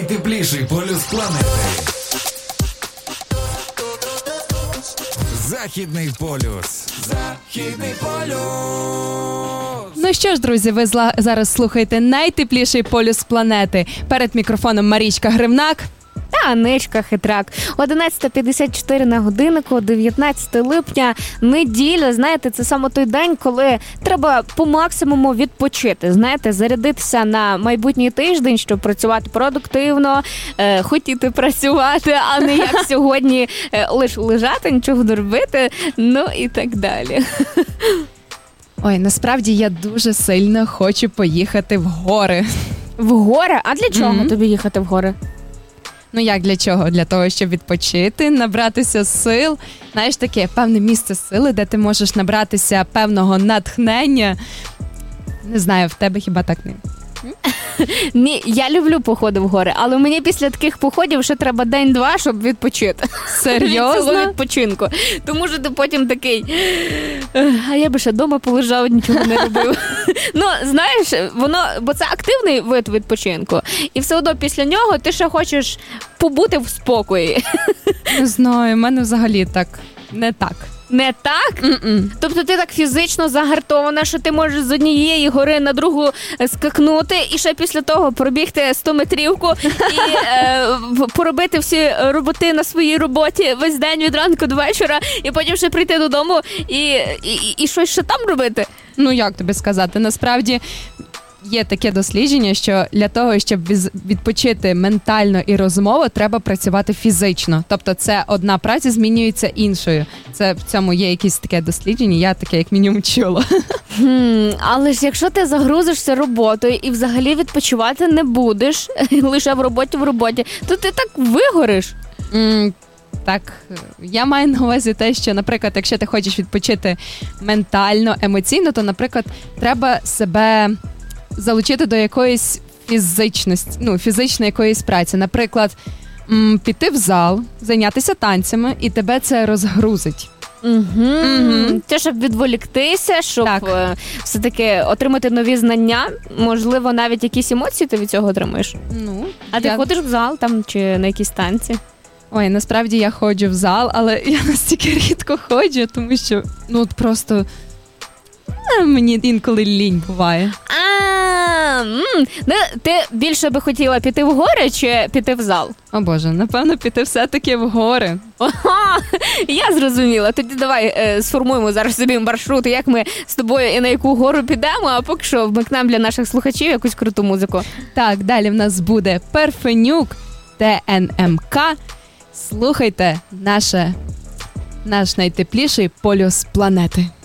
Найтепліший полюс планети. Західний полюс. Західний полюс. Ну що ж, друзі, ви зараз слухаєте найтепліший полюс планети. Перед мікрофоном Марічка Гривнак. Та Анечка Хитрак. 11:54 на годиннику, 19 липня, неділя. Знаєте, це саме той день, коли треба по максимуму відпочити. Знаєте, зарядитися на майбутній тиждень, щоб працювати продуктивно, хотіти працювати, а не як сьогодні лише лежати, нічого не робити, ну і так далі. Ой, насправді я дуже сильно хочу поїхати в гори. В гори? А для чого тобі їхати в гори? Ну як для чого? Для того, щоб відпочити, набратися сил. Знаєш, таке певне місце сили, де ти можеш набратися певного натхнення. Не знаю, в тебе хіба так не? Ні, я люблю походи в гори, але мені після таких походів ще треба день-два, щоб відпочити. Серйозно? Від цього відпочинку. Тому що ти потім такий, а я би ще вдома полежав, нічого не робив. Ну, знаєш, бо це активний вид відпочинку. І все одно після нього ти ще хочеш побути в спокої. Не знаю, в мене взагалі так, не так. Не так? Тобто ти так фізично загартована, що ти можеш з однієї гори на другу скакнути і ще після того пробігти 100-метрівку і поробити всі роботи на своїй роботі весь день від ранку до вечора, і потім ще прийти додому і щось ще там робити? Ну, як тобі сказати? Насправді є таке дослідження, що для того, щоб відпочити ментально і розумово, треба працювати фізично. Тобто це одна праця змінюється іншою. Це в цьому є якесь таке дослідження, я таке як мінімум чула. Але ж якщо ти загрузишся роботою і взагалі відпочивати не будеш, лише в роботі, то ти так вигориш. Так, я маю на увазі те, що, наприклад, якщо ти хочеш відпочити ментально, емоційно, то, наприклад, треба себе залучити до якоїсь фізичної якоїсь праці. Наприклад, піти в зал, зайнятися танцями, і тебе це розгрузить. Те, щоб відволіктися, щоб все-таки отримати нові знання, можливо, навіть якісь емоції ти від цього отримаєш. Ти ходиш в зал там чи на якісь танці? Ой, насправді я ходжу в зал, але я настільки рідко ходжу, тому що, просто мені інколи лінь буває. Ти більше би хотіла піти в гори чи піти в зал? О Боже, напевно, піти все-таки в гори. Я зрозуміла. Тоді давай сформуємо зараз собі маршрут, як ми з тобою і на яку гору підемо, а поки що вмикнемо для наших слухачів якусь круту музику. Так, далі в нас буде Парфенюк, ТНМК. Слухайте наш найтепліший полюс планети.